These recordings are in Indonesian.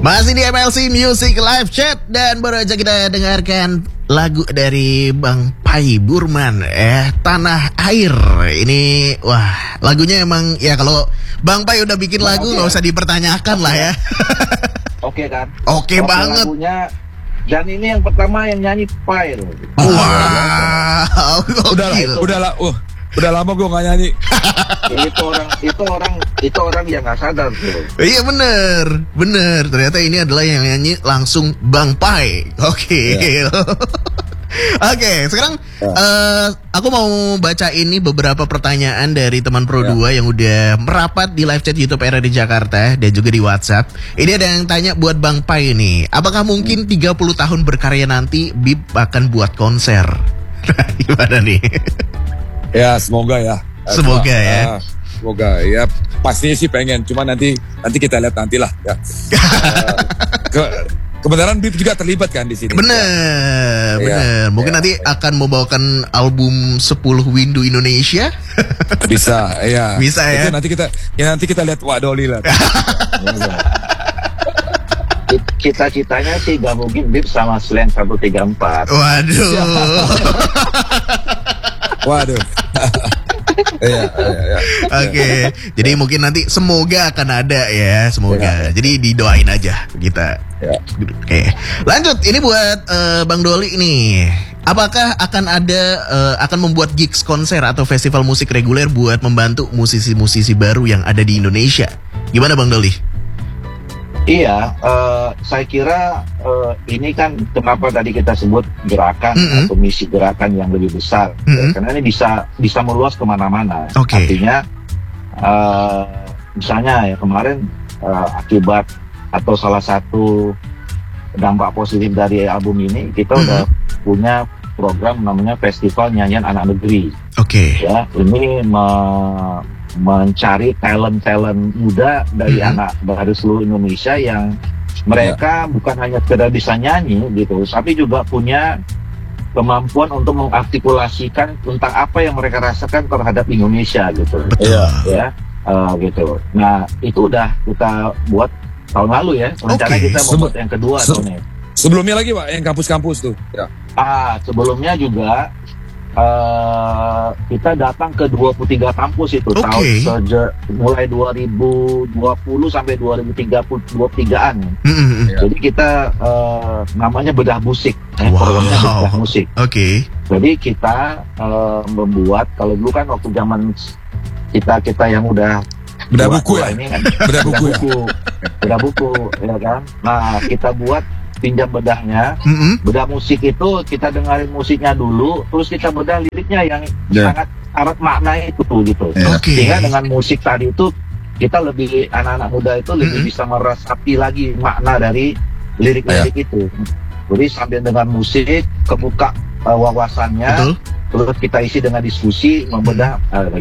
Masih di MLC Music Live Chat dan baru aja kita dengarkan lagu dari Bang Pai Burman, Tanah Air. Ini wah, lagunya emang ya kalau Bang Pai udah bikin lagu nggak usah dipertanyakan lah ya. Oke kan? Oke banget. Lagunya, dan ini yang pertama yang nyanyi Pai. Wow. Udah lama gue nggak nyanyi. itu orang yang nggak sadar tuh. Iya bener. Ternyata ini adalah yang nyanyi langsung Bang Pai. Oke. Oke, sekarang aku mau baca ini beberapa pertanyaan dari teman Pro 2 yang udah merapat di live chat YouTube RRI Jakarta dan juga di WhatsApp. Ini ada yang tanya buat Bang Pai nih, apakah mungkin 30 tahun berkarya nanti Bip akan buat konser? Gimana nih? Ya semoga ya. Semoga ya. Semoga ya. Pastinya sih pengen. Cuma nanti kita lihat nantilah ya. Kebenaran Bip juga terlibat kan di sini. Bener. Mungkin nanti akan membawakan album 10 Windu Indonesia. Bisa ya. Bisa ya. Itu nanti kita lihat Wak Doli lah. Cita-citanya sih gak mungkin Bip sama Slang 134. Waduh. Iya. Oke. Jadi mungkin nanti semoga akan ada ya, semoga. Jadi didoain aja kita. Oke. Lanjut, ini buat Bang Doli nih. Apakah akan akan membuat gigs konser atau festival musik reguler buat membantu musisi-musisi baru yang ada di Indonesia? Gimana Bang Doli? Iya, saya kira ini kan kenapa tadi kita sebut gerakan atau misi gerakan yang lebih besar, karena ini bisa meluas kemana-mana. Artinya, misalnya ya kemarin akibat atau salah satu dampak positif dari album ini, kita udah punya program namanya Festival Nyanyian Anak Negeri. Ya, ini mencari talent muda dari dari seluruh Indonesia yang mereka bukan hanya sekedar bisa nyanyi gitu, tapi juga punya kemampuan untuk mengartikulasikan tentang apa yang mereka rasakan terhadap Indonesia gitu. Gitu. Nah itu udah kita buat tahun lalu ya. Rencana kita membuat yang kedua tahun ini. Sebelumnya lagi Pak, yang kampus-kampus tuh. Ya. Sebelumnya juga kita datang ke 23 kampus itu tahun mulai 2020 sampai 2023an. Jadi kita namanya bedah musik, programnya bedah musik. Jadi kita membuat, kalau dulu kan waktu zaman kita yang udah bedah buku ya, ini kan bedah buku ya kan. Nah kita buat pinjam bedahnya, bedah musik itu kita dengerin musiknya dulu, terus kita bedah liriknya yang sangat syarat makna itu gitu. Sehingga dengan musik tadi itu kita lebih, anak-anak muda itu lebih bisa meresapi lagi makna dari lirik-lirik itu. Jadi sambil dengan musik kebuka wawasannya, terus kita isi dengan diskusi, membedah.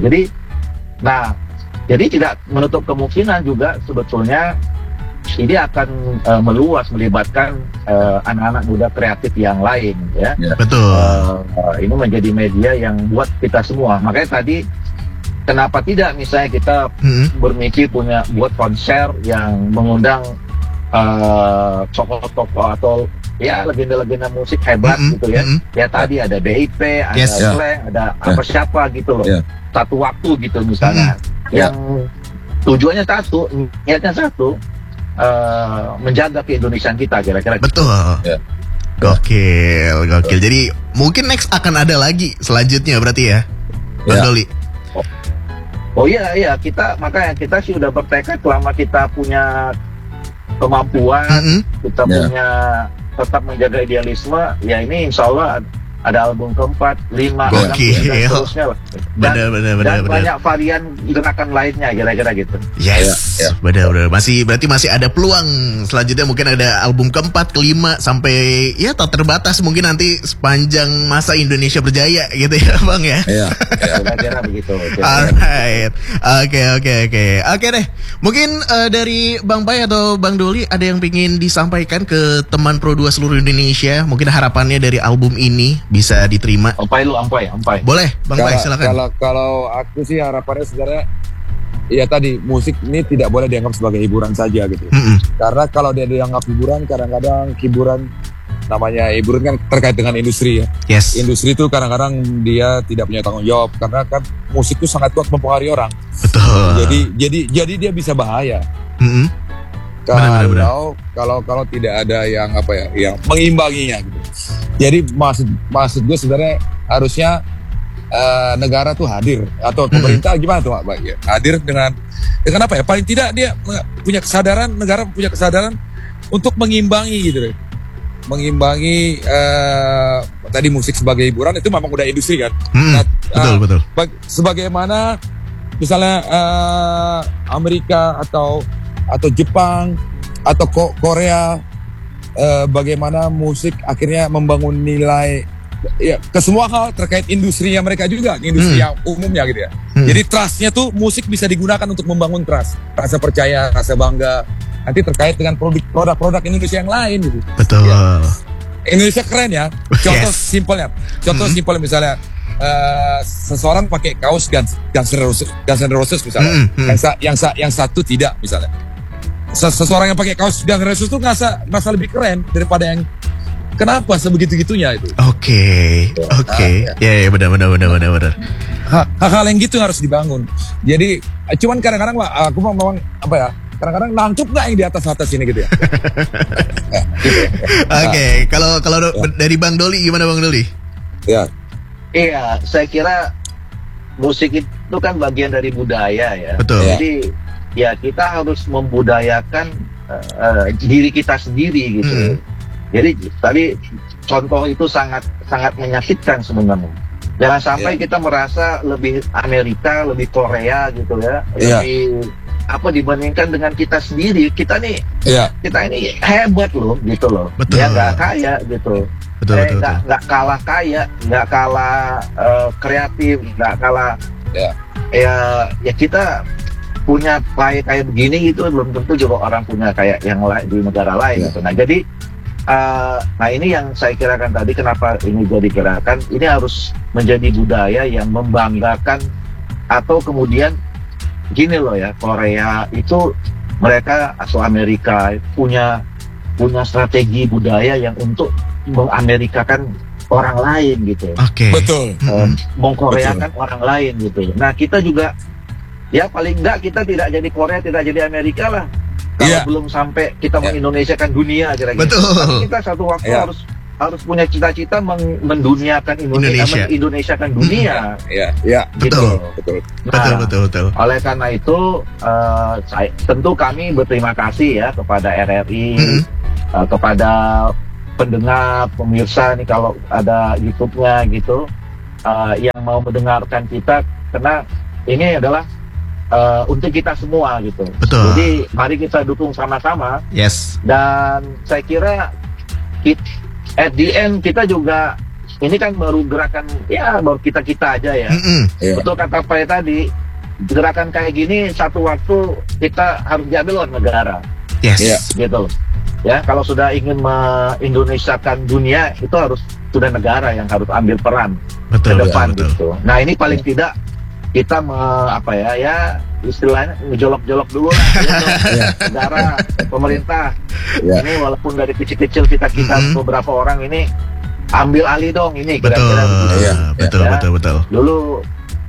Jadi tidak menutup kemungkinan juga sebetulnya ini akan meluas, melibatkan anak-anak muda kreatif yang lain ya. Ini menjadi media yang buat kita semua. Makanya tadi kenapa tidak misalnya kita bermimpi buat konser yang mengundang tokoh-tokoh atau ya legenda-legenda musik hebat gitu ya. Ya tadi ada BIP, ada Slang, ada apa siapa gitu loh. Satu waktu gitu misalnya. Yang tujuannya satu, niatnya satu. Menjaga keindonesiaan kita kira-kira. Gokil. Jadi mungkin next akan ada lagi selanjutnya berarti ya, Bang Doli. Oh iya, makanya kita sih udah bertekad selama kita punya kemampuan, kita punya tetap menjaga idealisme, ya ini insya Allah ada album keempat, 5, 6, dan seterusnya lah. Dan banyak varian gerakan lainnya kira-kira gitu. Benar. Berarti masih ada peluang selanjutnya, mungkin ada album keempat, kelima, sampai ya tak terbatas mungkin nanti sepanjang masa Indonesia berjaya gitu ya Bang ya. Kira-kira begitu. Alright. Oke deh. Mungkin dari Bang Pai atau Bang Doli ada yang ingin disampaikan ke teman Pro 2 seluruh Indonesia, mungkin harapannya dari album ini bisa diterima. Ampai. Boleh, Bang Pai silakan. Kalau aku sih harapannya sebenarnya ya tadi musik ini tidak boleh dianggap sebagai hiburan saja gitu. Karena kalau dia dianggap hiburan, kadang-kadang hiburan kan terkait dengan industri ya. Yes. Industri itu kadang-kadang dia tidak punya tanggung jawab karena kan musik itu sangat kuat mempengaruhi orang. Betul. Jadi dia bisa bahaya. Kalau tidak ada yang yang mengimbanginya gitu. Jadi maksud gue sebenarnya harusnya negara tuh hadir atau pemerintah gimana tuh Pak? Ya, hadir dengan apa ya? Paling tidak dia punya kesadaran, negara punya kesadaran untuk mengimbangi gitu deh. Mengimbangi tadi musik sebagai hiburan itu memang udah industri kan. Betul. Sebagaimana misalnya Amerika atau Jepang atau Korea, bagaimana musik akhirnya membangun nilai ya ke semua hal terkait industrinya mereka juga, industri yang umumnya gitu ya. Jadi trustnya tuh musik bisa digunakan untuk membangun trust, rasa percaya, rasa bangga. Nanti terkait dengan produk-produk Indonesia yang lain gitu. Betul. Ya. Indonesia keren ya. Contoh simpelnya misalnya seseorang pakai kaos Guns N' Roses misalnya. Yang satu tidak misalnya. Seseorang yang pakai kaos Guns N' Roses tuh ngerasa lebih keren daripada yang kenapa sebegitu-gitunya itu. Oke. Ya benar. Hal-hal yang gitu harus dibangun. Jadi cuman kadang-kadang aku memang kadang-kadang nangcup nggak yang di atas ini gitu ya. Oke. Kalau dari Bang Doli gimana Bang Doli? Ya. Iya, saya kira musik itu kan bagian dari budaya ya. Betul. Jadi ya kita harus membudayakan diri kita sendiri gitu. Jadi tadi contoh itu sangat menyakitkan sebenarnya. Jangan sampai kita merasa lebih Amerika, lebih Korea gitu ya, lebih dibandingkan dengan kita sendiri. Kita ini hebat loh gitu loh. Betul. Ya nggak kaya gitu. Betul. Nggak kalah kaya, nggak kalah kreatif, nggak kalah ya kita punya kayak begini gitu, belum tentu juga orang punya kayak yang lain di negara lain gitu. Nah jadi ini yang saya kirakan tadi, kenapa ini jadi gerakan, ini harus menjadi budaya yang membanggakan. Atau kemudian gini loh ya, Korea itu mereka atau Amerika punya strategi budaya yang untuk mengamerikakan orang lain gitu. Oke. Betul. Mengkoreakan orang lain gitu. Nah kita juga ya paling enggak kita tidak jadi Korea, tidak jadi Amerika lah. Kalau belum sampai kita mengindonesiakan dunia kira-kira. Betul. Tapi kita satu waktu harus punya cita-cita menduniakan Indonesia, mengindonesiakan dunia. Iya. Gitu. Betul. Betul. Oleh karena itu, tentu kami berterima kasih ya kepada RRI, kepada pendengar, pemirsa nih kalau ada YouTube-nya gitu, yang mau mendengarkan kita, karena ini adalah untuk kita semua gitu. Betul. Jadi mari kita dukung sama-sama. Yes. Dan saya kira at the end kita juga ini kan baru gerakan baru kita aja ya. Betul kata Pak tadi, gerakan kayak gini satu waktu kita harus diambil oleh negara. Yes. Gitu. Ya, kalau sudah ingin mengindonesiakan dunia itu sudah negara yang harus ambil peran ke depan gitu. Nah, ini paling tidak kita istilahnya ngejolok-jolok dulu lah negara, pemerintah. Ini walaupun dari kecil-kecil kita beberapa orang ini ambil alih dong ini kira-kira betul. Dulu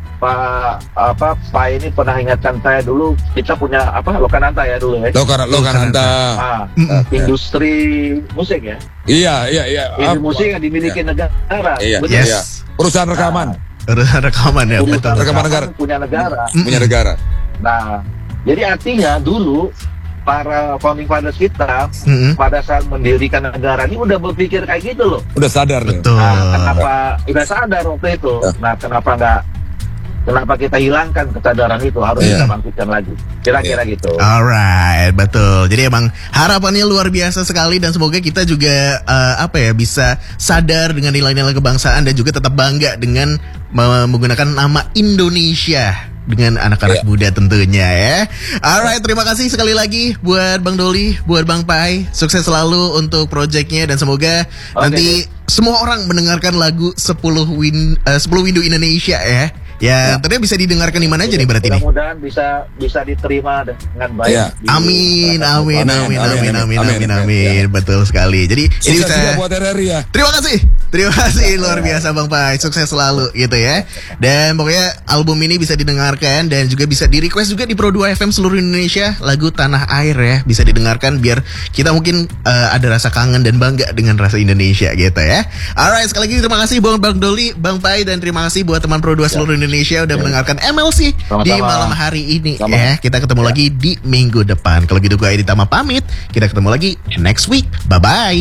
Pak ini pernah ingatkan saya dulu, kita punya Lokananta ya dulu ya. Lokananta. Industri musik ya. Iya. Industri musik yang dimiliki negara. Yes. Perusahaan rekaman. Rekaman ya, betul. Rekaman negara. Punya negara. Punya negara. Nah, jadi artinya dulu para founding fathers kita pada saat mendirikan negara ini udah berpikir kayak gitu loh. Udah sadar. Betul. Nah, kenapa udah sadar waktu itu? Nah, kenapa kita hilangkan kesadaran itu, harus kita bangkitkan lagi. Kira-kira gitu. Alright, betul. Jadi emang harapannya luar biasa sekali, dan semoga kita juga bisa sadar dengan nilai-nilai kebangsaan dan juga tetap bangga dengan menggunakan nama Indonesia dengan anak-anak muda tentunya ya. Alright, terima kasih sekali lagi buat Bang Doli, buat Bang Pai. Sukses selalu untuk proyeknya, dan semoga nanti semua orang mendengarkan lagu 10 Windu Indonesia ya, Ya, tentunya bisa didengarkan di mana aja nih berarti nih? Mudah-mudahan bisa diterima dengan baik. Ya. Amin. Betul sekali. Jadi ini bisa buat RRI ya. Terima kasih luar biasa Bang Pai. Sukses selalu gitu ya. Dan pokoknya album ini bisa didengarkan dan juga bisa di request juga di Pro 2 FM seluruh Indonesia, lagu Tanah Air ya, bisa didengarkan biar kita mungkin ada rasa kangen dan bangga dengan rasa Indonesia gitu ya. Alright, sekali lagi terima kasih buat Bang Doli, Bang Pai, dan terima kasih buat teman Pro 2 seluruh Indonesia udah mendengarkan MLC di malam hari ini ya. Kita ketemu lagi di minggu depan. Kalau gitu gue Edi Tama pamit. Kita ketemu lagi next week. Bye-bye.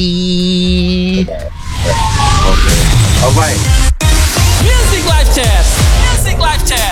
Bye-bye. Music Live Chat.